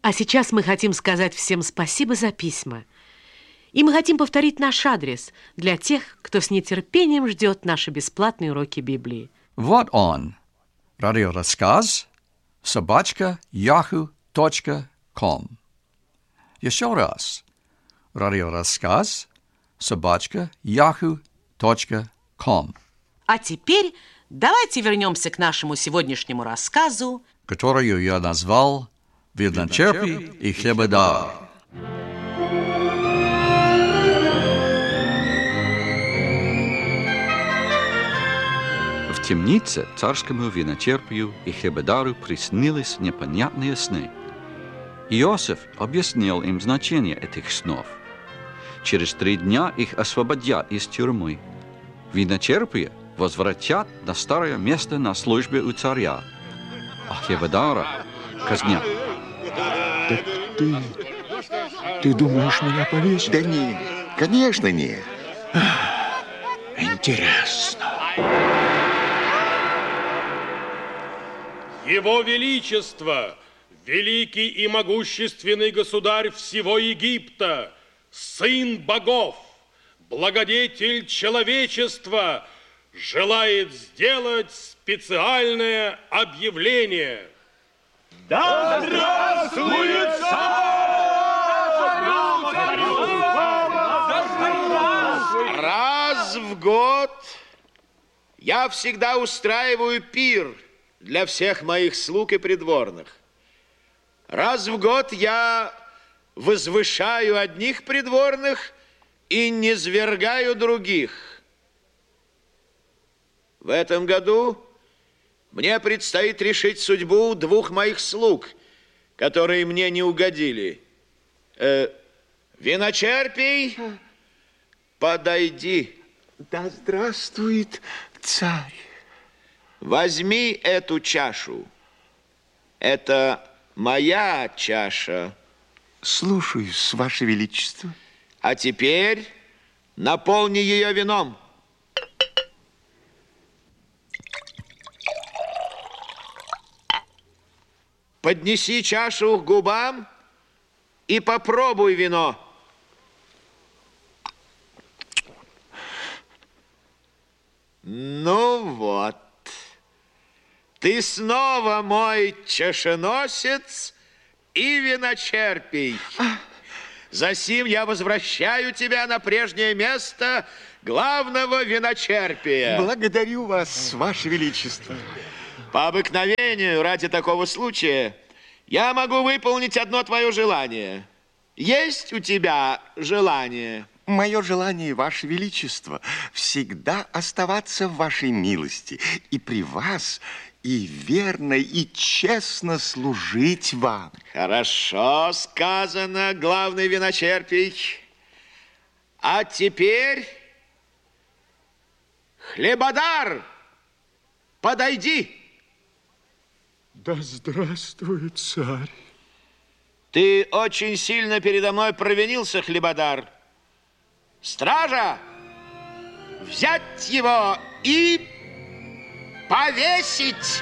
А сейчас мы хотим сказать всем спасибо за письма. И мы хотим повторить наш адрес для тех, кто с нетерпением ждет наши бесплатные уроки Библии. Вот он. Радиорассказ @yahoo.com. Еще раз. Радиорассказ @yahoo.com. А теперь давайте вернемся к нашему сегодняшнему рассказу, которую я назвал «Виночерпий и хлебодар». В темнице царскому виночерпию и хлебодару приснились непонятные сны. Иосиф объяснил им значение этих снов. Через 3 дня их освободят из тюрьмы. Виночерпия возвратят на старое место на службе у царя, а хлебодара казнят. Так ты думаешь, меня повесить? Да нет, конечно нет. Интересно. Его Величество, великий и могущественный государь всего Египта, сын богов, благодетель человечества, желает сделать специальное объявление. Да здравствует царь! Раз в год я всегда устраиваю пир для всех моих слуг и придворных. Раз в год я возвышаю одних придворных и низвергаю других. В этом году мне предстоит решить судьбу 2 моих слуг, которые мне не угодили. Виночерпий, подойди. Да здравствует царь! Возьми эту чашу. Это моя чаша. Слушаюсь, Ваше Величество. А теперь наполни ее вином. Поднеси чашу к губам и попробуй вино. Ну вот. Ты снова мой чашеносец и виночерпий. Засим я возвращаю тебя на прежнее место главного виночерпия. Благодарю вас, Ваше Величество. По обыкновению, ради такого случая, я могу выполнить одно твое желание. Есть у тебя желание? Мое желание, Ваше Величество, всегда оставаться в вашей милости и при вас, и верно, и честно служить вам. Хорошо сказано, главный виночерпий. А теперь, хлебодар, подойди. Да здравствует царь! Ты очень сильно передо мной провинился, хлебодар. Стража, взять его и повесить.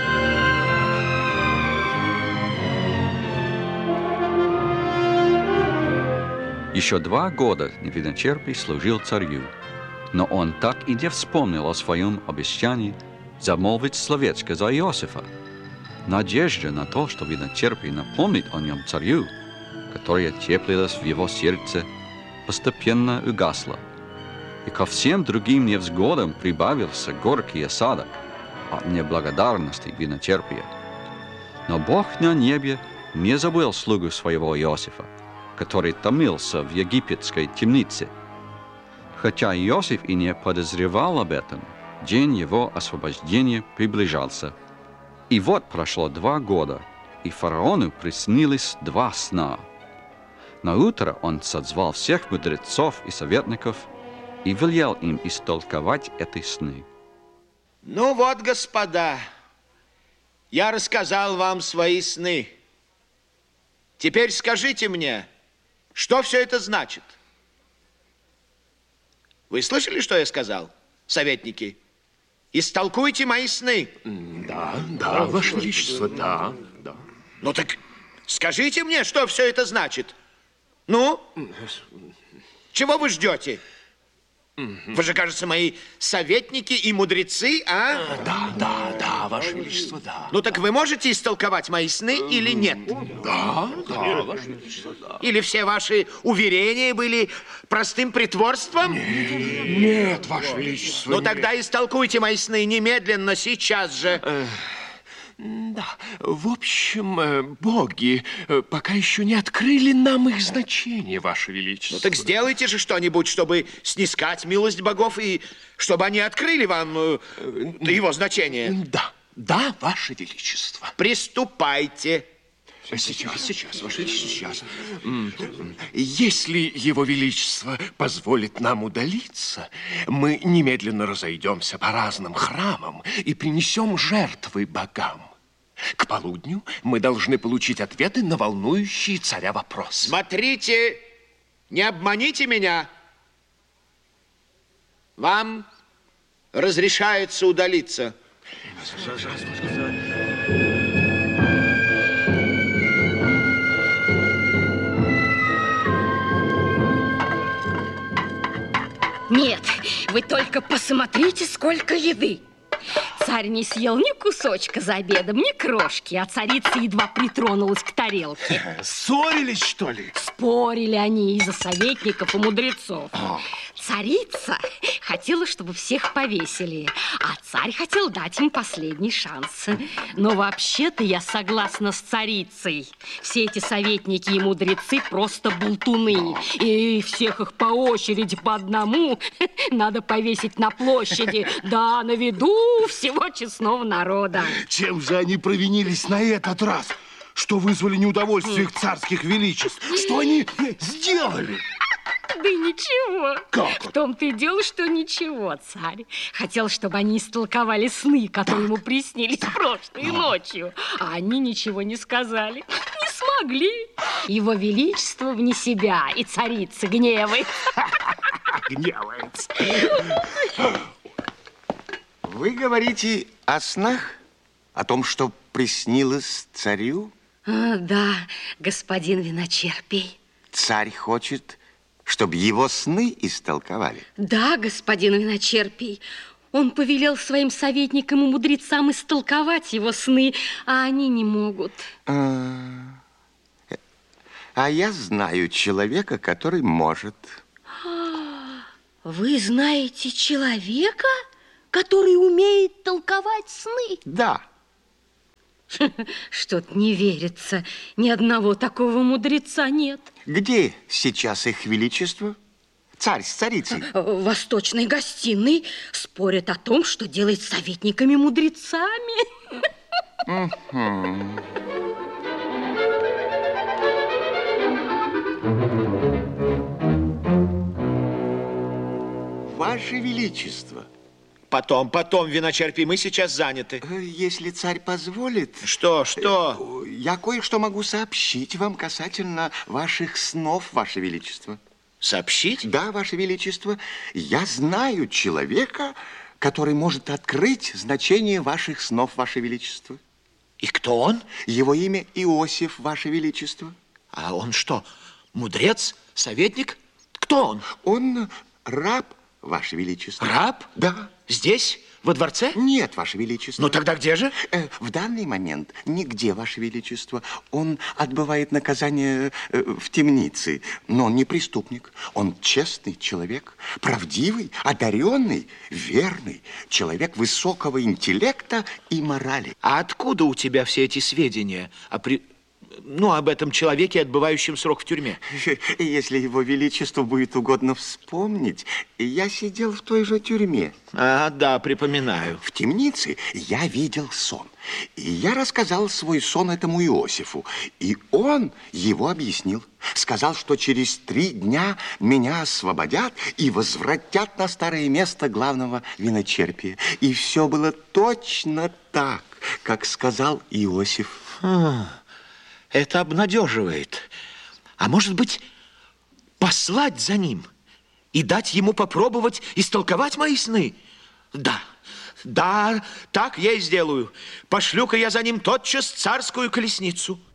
Еще 2 года виночерпий служил царю, но он так и не вспомнил о своем обещании замолвить словечко за Иосифа. Надежда на то, что виночерпий напомнит о нем царю, которая теплилась в его сердце, постепенно угасла. И ко всем другим невзгодам прибавился горький осадок от неблагодарности виночерпия. Но Бог на небе не забыл слугу своего Иосифа, который томился в египетской темнице. Хотя Иосиф и не подозревал об этом, день его освобождения приближался. И вот прошло 2 года, и фараону приснились 2 сна. На утро он созвал всех мудрецов и советников и велел им истолковать эти сны. Ну вот, господа, я рассказал вам свои сны. Теперь скажите мне, что все это значит? Вы слышали, что я сказал, советники? Истолкуйте мои сны. Да, Ваше Величество, да. Ну так Скажите мне, что все это значит? Ну? Чего вы ждете? Вы же, кажется, мои советники и мудрецы, а? Да, Ваше Величество, да. Ну так вы можете истолковать мои сны или нет? Да, Ваше Величество, да. Или все ваши уверения были простым притворством? Нет, Ваше Величество. Ну тогда истолкуйте мои сны немедленно, сейчас же. Да, в общем, боги пока еще не открыли нам их значение, Ваше Величество. Ну так сделайте же что-нибудь, чтобы снискать милость богов и чтобы они открыли вам его значение. Да, Ваше Величество. Приступайте. Сейчас, Ваше Величество, сейчас. Если Его Величество позволит нам удалиться, мы немедленно разойдемся по разным храмам и принесем жертвы богам. К полудню мы должны получить ответы на волнующие царя вопросы. Смотрите, не обманите меня. Вам разрешается удалиться. Нет, вы только посмотрите, сколько еды. Царь не съел ни кусочка за обедом, ни крошки, а царица едва притронулась к тарелке. Ссорились, что ли? Спорили они из-за советников и мудрецов. Царица хотела, чтобы всех повесили, а царь хотел дать им последний шанс. Но вообще-то я согласна с царицей. Все эти советники и мудрецы просто болтуны. И всех их по очереди, по одному, надо повесить на площади. Да, на виду всего честного народа. Чем же они провинились на этот раз, что вызвали неудовольствие их царских величеств? Что они сделали? Да ничего. Как? В том-то и дело, что ничего, царь. Хотел, чтобы они истолковали сны, которые ему приснились прошлой ночью. А они ничего не сказали. Не смогли. Его величество вне себя, и царица гневается. Гневается. Вы говорите о снах? О том, что приснилось царю? Да, господин виночерпий. Царь хочет, чтобы его сны истолковали? Да, господин виночерпий. Он повелел своим советникам и мудрецам истолковать его сны, а они не могут. А я знаю человека, который может. Вы знаете человека, который умеет толковать сны? Да. Что-то не верится. Ни одного такого мудреца нет. Где сейчас их величество? Царь с царицей? В восточной гостиной спорят о том, что делать с советниками-мудрецами. Ваше величество. Потом, виночерпий, мы сейчас заняты. Если царь позволит... Что? Я кое-что могу сообщить вам касательно ваших снов, Ваше Величество. Сообщить? Да, Ваше Величество. Я знаю человека, который может открыть значение ваших снов, Ваше Величество. И кто он? Его имя Иосиф, Ваше Величество. А он что, мудрец, советник? Кто он? Он раб, Ваше Величество. Раб? Да. Здесь? Во дворце? Нет, Ваше Величество. Ну тогда где же? В данный момент нигде, Ваше Величество. Он отбывает наказание в темнице. Но он не преступник. Он честный человек, правдивый, одаренный, верный. Человек высокого интеллекта и морали. А откуда у тебя все эти сведения об этом человеке, отбывающем срок в тюрьме? Если Его Величеству будет угодно вспомнить, я сидел в той же тюрьме. Да, припоминаю. В темнице я видел сон. И я рассказал свой сон этому Иосифу. И он его объяснил. Сказал, что через 3 дня меня освободят и возвратят на старое место главного виночерпия. И все было точно так, как сказал Иосиф. Это обнадеживает. А может быть, послать за ним и дать ему попробовать истолковать мои сны? Да, так я и сделаю. Пошлю-ка я за ним тотчас царскую колесницу.